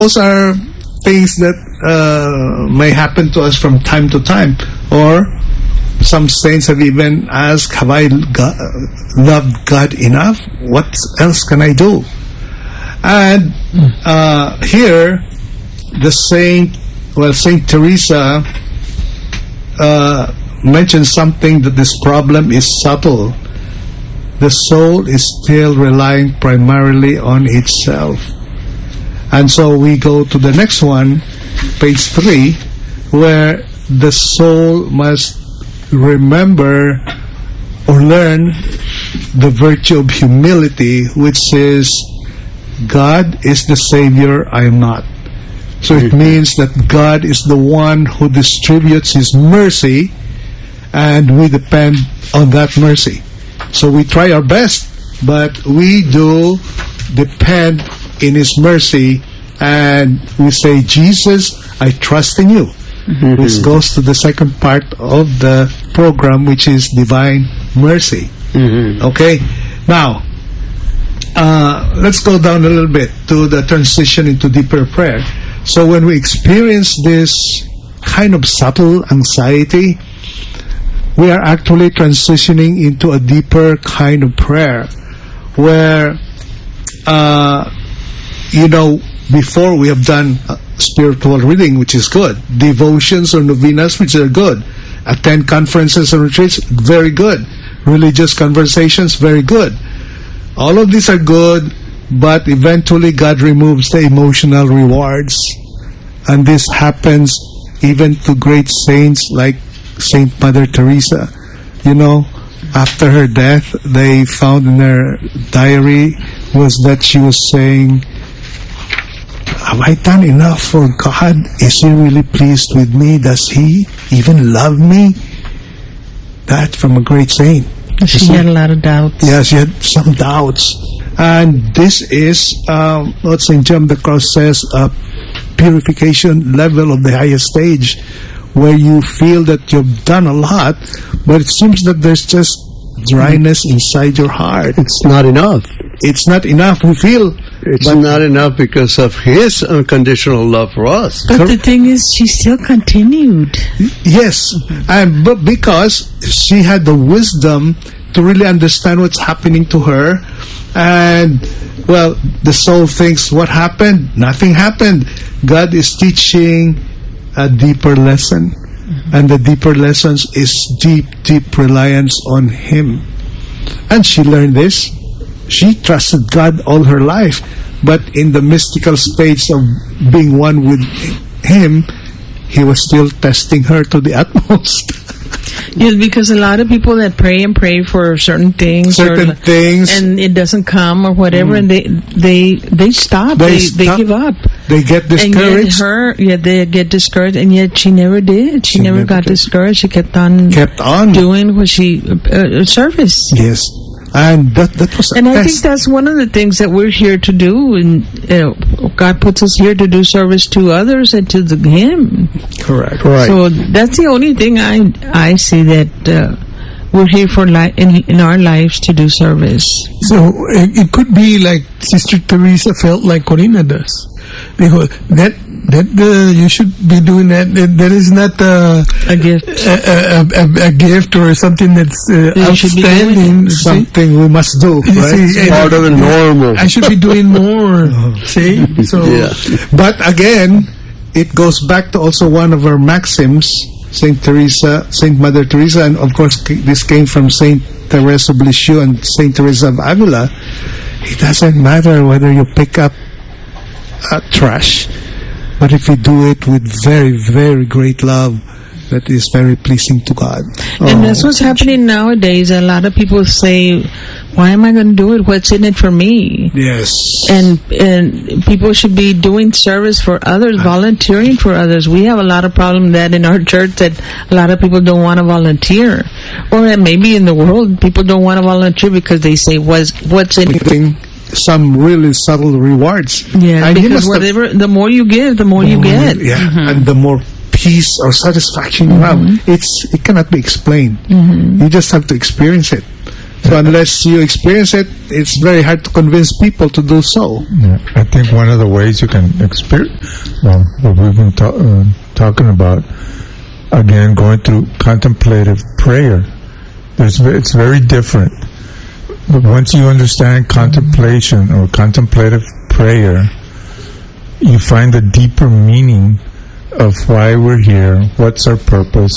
those are things that may happen to us from time to time. Or some saints have even asked, have I loved God enough? What else can I do? And here, Saint Teresa mentioned something, that this problem is subtle. The soul is still relying primarily on itself. And so we go to the next one, page 3, where the soul must remember or learn the virtue of humility, which is, God is the Savior, I am not. So it means that God is the one who distributes His mercy, and we depend on that mercy. So we try our best, but we do depend in His mercy, and we say, Jesus, I trust in you. This goes to the second part of the program, which is divine mercy. Okay? Now, let's go down a little bit to the transition into deeper prayer. So when we experience this kind of subtle anxiety, we are actually transitioning into a deeper kind of prayer where, before we have done spiritual reading, which is good, devotions or novenas, which are good, attend conferences and retreats, very good, religious conversations, very good. All of these are good, but eventually God removes the emotional rewards. And this happens even to great saints like Saint Mother Teresa. After her death, they found in her diary was that she was saying, have I done enough for God? Is He really pleased with me? Does He even love me? That from a great saint. She had a lot of doubts. Yeah, she had some doubts. And this is what St. John the Cross says, a purification level of the highest stage, where you feel that you've done a lot, but it seems that there's just dryness inside your heart. It's not enough. It's not enough, we feel. It's not enough because of His unconditional love for us. But the thing is, she still continued. Yes, but because she had the wisdom to really understand what's happening to her, and the soul thinks, what happened? Nothing happened. God is teaching a deeper lesson, and the deeper lessons is deep reliance on Him. And she learned this. She trusted God all her life, but in the mystical states of being one with Him, He was still testing her to the utmost. Yes, because a lot of people that pray and pray for certain things, and it doesn't come or whatever, and they stop. They give up. They get discouraged. And yet they get discouraged, and yet she never did. She never got discouraged. She kept on doing what she service. Yes. And that was and I think that's one of the things that we're here to do, and God puts us here to do service to others and to Him. Correct. Right. So that's the only thing I see that we're here for in our lives to do service. So it could be like Sister Teresa felt like Corina does, because that you should be doing that. That is not a gift, a gift or something that's outstanding. Something we must do. Right? It's part of the normal. I should be doing more. See, so but again, it goes back to also one of our maxims, Saint Mother Teresa, and of course this came from Saint Teresa of Lisieux and Saint Teresa of Avila. It doesn't matter whether you pick up trash, but if you do it with very, very great love, that is very pleasing to God. And that's what's happening nowadays. A lot of people say, why am I going to do it? What's in it for me? Yes. And people should be doing service for others, volunteering for others. We have a lot of problem that in our church that a lot of people don't want to volunteer. Or maybe in the world, people don't want to volunteer because they say, what's in it? Some really subtle rewards. Yeah, and because the more you give, the more you get. Yeah, and the more peace or satisfaction you have. It cannot be explained. You just have to experience it. So unless you experience it, it's very hard to convince people to do so. Yeah, I think one of the ways you can experience, well, what we've been talking about, again, going through contemplative prayer, it's very different. But once you understand contemplation or contemplative prayer, you find the deeper meaning of why we're here, what's our purpose,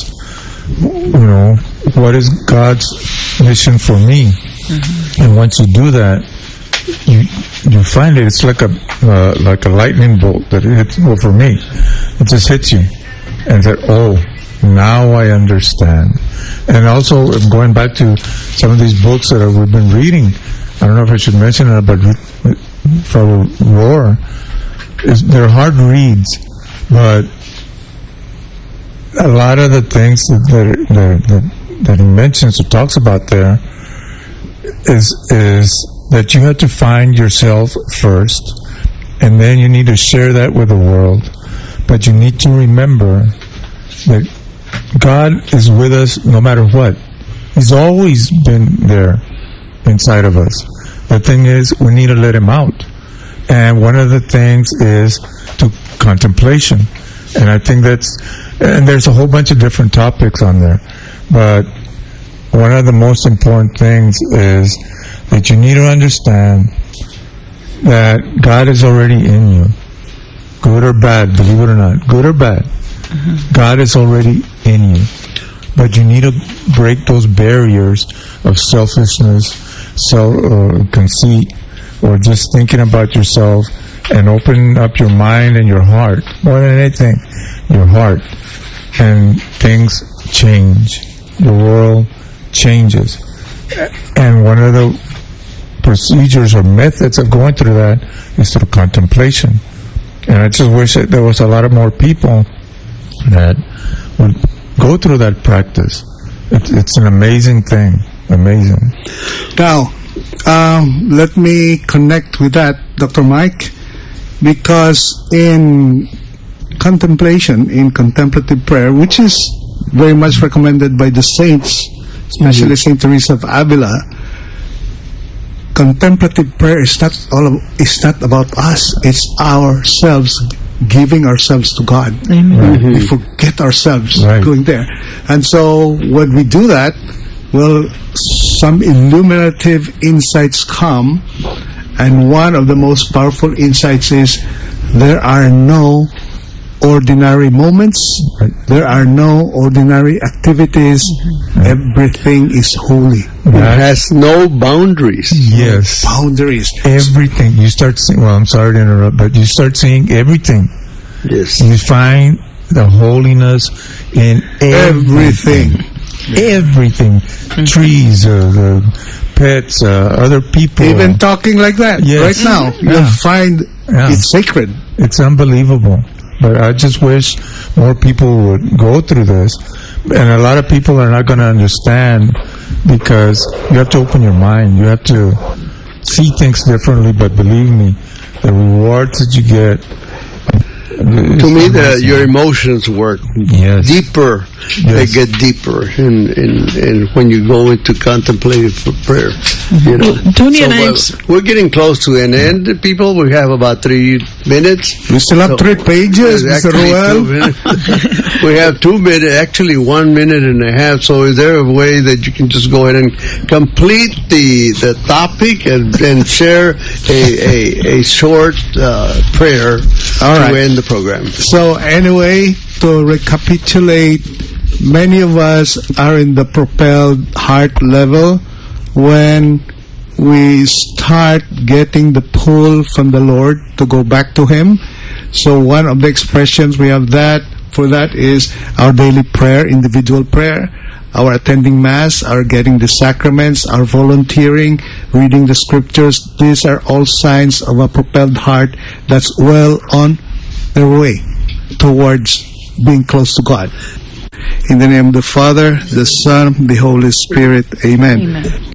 what is God's mission for me. And once you do that, you find it's like a lightning bolt that hits. Well, for me, it just hits you, and that now I understand. And also, going back to some of these books that we've been reading, I don't know if I should mention it, but for Rohr, they're hard reads, but a lot of the things that he mentions or talks about there is that you have to find yourself first, and then you need to share that with the world. But you need to remember that God is with us no matter what. He's always been there inside of us. The thing is, we need to let Him out. And one of the things is to contemplation. And I think and there's a whole bunch of different topics on there. But one of the most important things is that you need to understand that God is already in you. Good or bad, believe it or not. Good or bad. God is already in you. But you need to break those barriers of selfishness, conceit, or just thinking about yourself, and open up your mind and your heart. More than anything, your heart. And things change. The world changes. And one of the procedures or methods of going through that is through contemplation. And I just wish that there was a lot of more people that would go through that practice. It's an amazing thing. Amazing. Now, let me connect with that, Dr. Mike, because in contemplation, in contemplative prayer, which is very much recommended by the saints, especially Saint Teresa of Avila, contemplative prayer is not about us. It's ourselves, giving ourselves to God. We forget ourselves going there. And so when we do that, well, some illuminative insights come, and one of the most powerful insights is there are no ordinary moments, there are no ordinary activities, everything is holy. It has no boundaries. Yes. Boundaries. Everything. You start seeing, well, I'm sorry to interrupt, but you start seeing everything. Yes. You find the holiness in everything. Everything. Trees, the pets, other people. Even talking like that right now, you'll find it's sacred. It's unbelievable. But I just wish more people would go through this. And a lot of people are not going to understand, because you have to open your mind. You have to see things differently. But believe me, the rewards that you get, to me, your emotions work deeper. Yes. They get deeper in when you go into contemplative prayer. You know, Tony and I, we're getting close to an end. People, we have about 3 minutes. We still have 3 pages, Mr. Ruel. We have 2 minutes, actually 1 minute and a half. So is there a way that you can just go ahead and complete the topic and share a short prayer to end the program? So anyway, to recapitulate, many of us are in the propelled heart level when we start getting the pull from the Lord to go back to Him. So one of the expressions we have for that is our daily prayer, individual prayer, our attending Mass, our getting the sacraments, our volunteering, reading the scriptures. These are all signs of a propelled heart that's well on their way towards being close to God. In the name of the Father, the Son, the Holy Spirit. Amen.